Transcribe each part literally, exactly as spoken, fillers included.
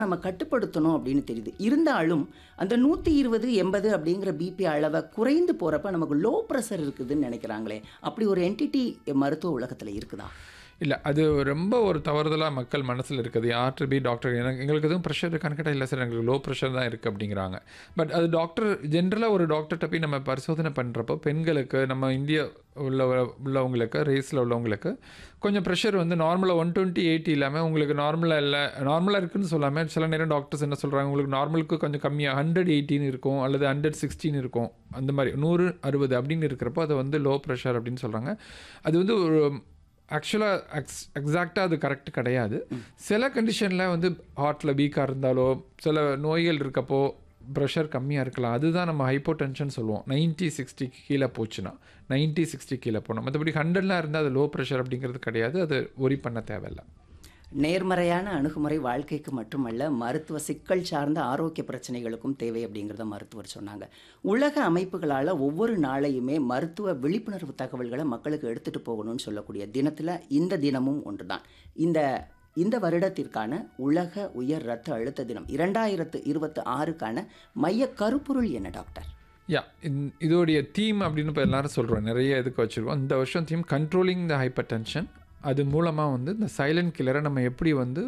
நம்ம கட்டுப்படுத்தணும் அப்படின்னு தெரியுது. இருந்தாலும் அந்த நூற்றி இருபது எண்பது அப்படிங்கிற பிபி அளவை குறைந்து போறப்ப நமக்கு லோ பிரஷர் இருக்குதுன்னு நினைக்கிறாங்களே, அப்படி ஒரு என்டிட்டி மருத்துவ உலகத்துல இருக்குதா? இல்ல. அது ரொம்ப ஒரு தவறுதலா மக்கள் மனசுல இருக்குது. யார்ட்ட போய் டாக்டர் எனக்கு எங்களுக்கு எதுவும் ப்ரெஷர் இருக்கான்னு கேட்டா, இல்ல சார் எங்களுக்கு லோ ப்ரெஷர் தான் இருக்கு அப்படிங்கிறாங்க. பட் அது டாக்டர் ஜென்ரலா ஒரு டாக்டர்ட்ட போய் நம்ம பரிசோதனை பண்றப்போ, பெண்களுக்கு நம்ம இந்தியா உள்ள உள்ளவங்களுக்கு ரேஸ்ல உள்ளவங்களுக்கு கொஞ்சம் ப்ரெஷர் வந்து நார்மலா ஒன் டுவெண்ட்டி எயிட்டி இல்லாமல் உங்களுக்கு நார்மலா இல்லை நார்மலாக இருக்குன்னு சொல்லாமல் சில நேரம் டாக்டர்ஸ் என்ன சொல்கிறாங்க, உங்களுக்கு நார்மலுக்கு கொஞ்சம் கம்மியாக ஹண்ட்ரட் எயிட்டின்னு இருக்கும் அல்லது ஹண்ட்ரட் சிக்ஸ்டின் இருக்கும், அந்த மாதிரி நூறு அறுபது அப்படின்னு இருக்கிறப்போ அதை வந்து லோ ப்ரெஷர் அப்படின்னு சொல்கிறாங்க. அது வந்து ஒரு ஆக்சுவலாக எக்ஸ் எக்ஸாக்டாக அது கரெக்ட் கிடையாது. சில கண்டிஷனில் வந்து ஹார்ட்டில் வீக்காக இருந்தாலோ சில நோய்கள் இருக்கப்போ ப்ரெஷர் கம்மியாக இருக்கலாம். அதுதான் நம்ம ஹைப்போ டென்ஷன் சொல்லுவோம். நைன்ட்டி சிக்ஸ்டிக்கு கீழே போச்சுன்னா நைன்ட்டி சிக்ஸ்டி கீழே போகணும். மற்றபடி ஹண்ட்ரட்லாம் இருந்தால் அது லோ ப்ரெஷர் அப்படிங்கிறது கிடையாது. அது ஒரி பண்ண தேவையில்லை. நேர்மறையான அணுகுமுறை வாழ்க்கைக்கு மட்டுமல்ல, மருத்துவ சிக்கல் சார்ந்த ஆரோக்கிய பிரச்சனைகளுக்கும் தேவை அப்படிங்கிறத மருத்துவர் சொன்னாங்க. உலக அமைப்புகளால் ஒவ்வொரு நாளையுமே மருத்துவ விழிப்புணர்வு தகவல்களை மக்களுக்கு எடுத்துகிட்டு போகணும்னு சொல்லக்கூடிய தினத்தில் இந்த தினமும் ஒன்று தான். இந்த இந்த வருடத்திற்கான உலக உயர் இரத்த அழுத்த தினம் இரண்டாயிரத்து இருபத்தி ஆறுக்கான மைய கருப்பொருள் என்ன டாக்டர்? யா இதோடைய தீம் அப்படின்னு இப்போ எல்லாரும் சொல்கிறோம், நிறைய இதுக்கு வச்சுருக்கோம். இந்த வருஷம் theme controlling the hyper tension. அது மூலமாக வந்து இந்த சைலண்ட் கில்லரை நம்ம எப்படி வந்து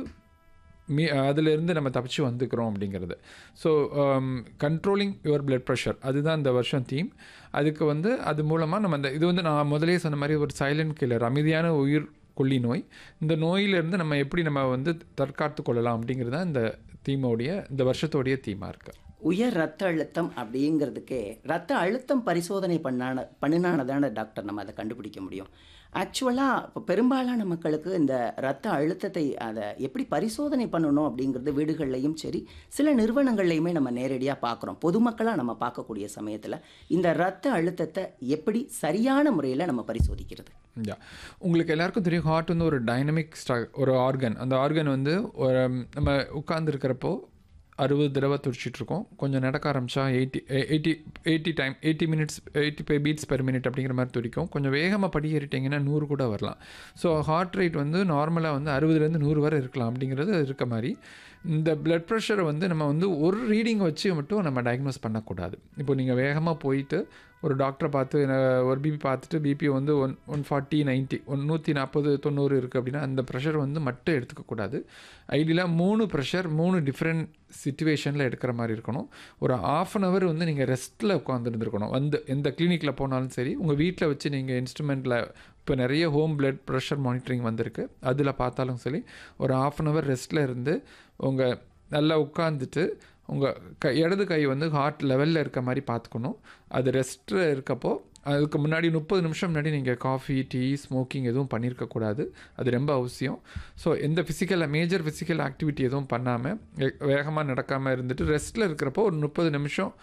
மீ அதிலேருந்து நம்ம தப்பிச்சு வந்துக்கிறோம் அப்படிங்கிறது. So controlling your blood pressure அதுதான் இந்த வருஷம் தீம். அதுக்கு வந்து அது மூலமாக நம்ம அந்த இது வந்து நான் முதலே சொன்ன மாதிரி ஒரு சைலண்ட் கில்லர், அமைதியான உயிர் கொல்லி நோய். இந்த நோயிலிருந்து நம்ம எப்படி நம்ம வந்து தற்காத்து கொள்ளலாம் அப்படிங்கிறது தான் இந்த தீமோடைய இந்த வருஷத்தோடைய தீமாக இருக்குது. உயர் ரத்த அழுத்தம் அப்படிங்கிறதுக்கே ரத்த அழுத்தம் பரிசோதனை பண்ணான பண்ணினானதான டாக்டர் நம்ம அதை கண்டுபிடிக்க முடியும். ஆக்சுவலாக இப்போ பெரும்பாலான மக்களுக்கு இந்த ரத்த அழுத்தத்தை அதை எப்படி பரிசோதனை பண்ணணும் அப்படிங்கிறது வீடுகள்லையும் சரி சில நிறுவனங்கள்லையுமே நம்ம நேரடியாக பார்க்குறோம். பொதுமக்களாக நம்ம பார்க்கக்கூடிய சமயத்தில் இந்த ரத்த அழுத்தத்தை எப்படி சரியான முறையில் நம்ம பரிசோதிக்கிறது? யா உங்களுக்கு எல்லாருக்கும் தெரியும், ஹார்ட் வந்து ஒரு டைனமிக் ஸ்ட்ர ஒரு ஆர்கன். அந்த ஆர்கன் வந்து ஒரு நம்ம உட்கார்ந்துருக்கிறப்போ அறுபது தடவை துடிச்சிட்ருக்கோம். கொஞ்சம் நடக்க ஆரம்பித்தா eighty eighty eighty time eighty minutes eighty five beads per minute அப்படிங்கிற மாதிரி துடிக்கும். கொஞ்சம் வேகமாக படி ஏறிட்டிங்கன்னா நூறு கூட வரலாம். ஸோ ஹார்ட் ரேட் வந்து நார்மலாக வந்து அறுபதுலேருந்து நூறு வரை இருக்கலாம் அப்படிங்கிறது இருக்க மாதிரி இந்த பிளட் ப்ரெஷரை வந்து நம்ம வந்து ஒரு ரீடிங் வச்சு மட்டும் நம்ம டயக்னோஸ் பண்ணக்கூடாது. இப்போ நீங்கள் வேகமாக போயிட்டு ஒரு டாக்டரை பார்த்து ஒரு பிபி பார்த்துட்டு பிபி வந்து one one forty ninety one நூற்றி நாற்பது தொண்ணூறு இருக்குது அப்படின்னா அந்த ப்ரெஷர் வந்து மட்டும் எடுத்துக்கக்கூடாது. ஐடியலாக மூணு ப்ரெஷர் மூணு டிஃப்ரெண்ட் சிச்சுவேஷனில் எடுக்கிற மாதிரி இருக்கணும். ஒரு ஆஃப் அன் ஹவர் வந்து நீங்கள் ரெஸ்ட்டில் உட்காந்துருந்துருக்கணும். வந்து எந்த கிளினிக்கில் போனாலும் சரி, உங்கள் வீட்டில் வச்சு நீங்கள் இன்ஸ்ட்ருமெண்ட்டில் இப்போ நிறைய ஹோம் பிளட் ப்ரெஷர் மானிட்டரிங் வந்திருக்கு, அதில் பார்த்தாலும் சரி ஒரு ஆஃப் அன் ஹவர் ரெஸ்ட்டில் இருந்து உங்கள் நல்லா உட்காந்துட்டு உங்கள் கை இடது கை வந்து ஹார்ட் லெவலில் இருக்க மாதிரி பார்த்துக்கணும். அது ரெஸ்ட்டில் இருக்கப்போ அதுக்கு முன்னாடி முப்பது நிமிஷம் முன்னாடி நீங்கள் காஃபி டீ ஸ்மோக்கிங் எதுவும் பண்ணியிருக்கக்கூடாது. அது ரொம்ப அவசியம். ஸோ எந்த ஃபிசிக்கல் மேஜர் ஃபிசிக்கல் ஆக்டிவிட்டி எதுவும் பண்ணாமல் வேகமாக நடக்காமல் இருந்துட்டு ரெஸ்ட்டில் இருக்கிறப்போ ஒரு முப்பது நிமிஷம்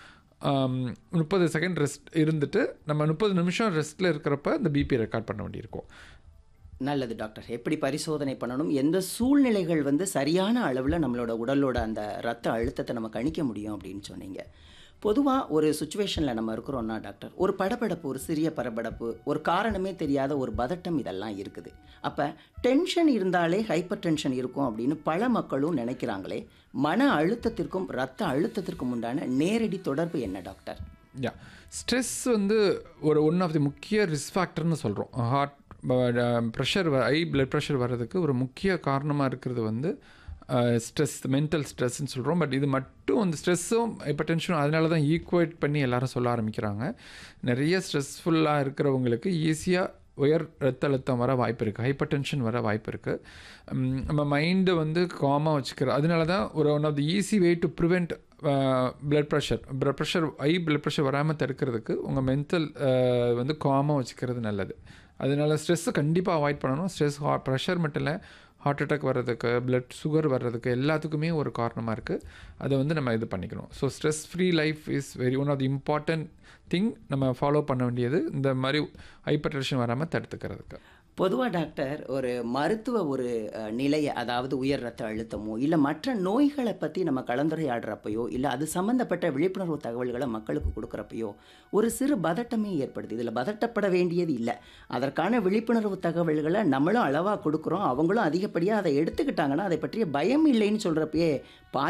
முப்பது செகண்ட் ரெஸ்ட் இருந்துட்டு நம்ம முப்பது நிமிஷம் ரெஸ்ட்டில் இருக்கிறப்ப இந்த பிபி ரெக்கார்ட் பண்ண வேண்டியிருக்கும். நல்லது டாக்டர். எப்படி பரிசோதனை பண்ணணும், எந்த சூழ்நிலைகள் வந்து சரியான அளவில் நம்மளோட உடலோட அந்த ரத்த அழுத்தத்தை நம்ம கணிக்க முடியும் அப்படின்னு சொன்னீங்க. பொதுவாக ஒரு சுச்சுவேஷனில் நம்ம இருக்கிறோன்னா டாக்டர், ஒரு படபடப்பு, ஒரு சிறிய படபடப்பு, ஒரு காரணமே தெரியாத ஒரு பதட்டம் இதெல்லாம் இருக்குது. அப்போ டென்ஷன் இருந்தாலே ஹைப்பர் டென்ஷன் இருக்கும் அப்படின்னு பல மக்களும் நினைக்கிறாங்களே, மன அழுத்தத்திற்கும் ரத்த அழுத்தத்திற்கும் உண்டான நேரடி தொடர்பு என்ன டாக்டர்? யா ஸ்ட்ரெஸ் வந்து ஒரு ஒன் ஆஃப் தி முக்கிய ரிஸ்க் ஃபேக்டர்னு சொல்கிறோம். Heart pressure high blood pressure வர்றதுக்கு ஒரு முக்கிய காரணமாக இருக்கிறது வந்து ஸ்ட்ரெஸ், மென்டல் ஸ்ட்ரெஸ்ன்னு சொல்கிறோம். பட் இது மட்டும் அந்த ஸ்ட்ரெஸ்ஸும் ஹைப்பர் டென்ஷனும் அதனால தான் ஈக்குவேட் பண்ணி எல்லாரும் சொல்ல ஆரம்பிக்கிறாங்க. நிறைய ஸ்ட்ரெஸ்ஃபுல்லாக இருக்கிறவங்களுக்கு ஈஸியாக உயர் ரத்த அழுத்தம் வர வாய்ப்பு இருக்குது, ஹைப்பர் டென்ஷன் வர வாய்ப்பு இருக்குது. நம்ம மைண்டை வந்து காமாக வச்சுக்கிறோம். அதனால தான் ஒரு one of the easy way to prevent blood pressure blood pressure high blood pressure வராமல் தடுக்கிறதுக்கு உங்கள் மென்டல் வந்து காமாக வச்சுக்கிறது நல்லது. அதனால ஸ்ட்ரெஸ்ஸை கண்டிப்பாக அவாய்ட் பண்ணணும். ஸ்ட்ரெஸ் ஹார்ட் ப்ரெஷர் மட்டும் இல்லை, ஹார்ட் அட்டாக் வர்றதுக்கு, பிளட் சுகர் வர்றதுக்கு எல்லாத்துக்குமே ஒரு காரணமாக இருக்குது. அதை வந்து நம்ம இது பண்ணிக்கணும். So stress free life is very one of the important thing நம்ம ஃபாலோ பண்ண வேண்டியது இந்த மாதிரி ஹைப்பர் டென்ஷன் வராமல் தடுத்துக்கிறதுக்கு. பொதுவா டாக்டர் ஒரு மருத்துவ ஒரு அ, நிலைய அதாவது உயர் ரத்த அழுத்தமோ இல்ல மற்ற நோய்களை பத்தி நம்ம கலந்துரையாடுறப்பயோ இல்ல அது சம்பந்தப்பட்ட விழிப்புணர்வு தகவல்களை மக்களுக்கு கொடுக்குறப்பயோ ஒரு சிறு பதட்டமே ஏற்படுது. இதுல பதட்டப்பட வேண்டியது இல்ல. அதற்கான விழிப்புணர்வு தகவல்களை நம்மளும் அளவா கொடுக்குறோம். அவங்களும் அதிகப்படியா அதை எடுத்துக்கிட்டாங்கன்னா அதை பற்றிய பயம் இல்லைன்னு சொல்றப்பயே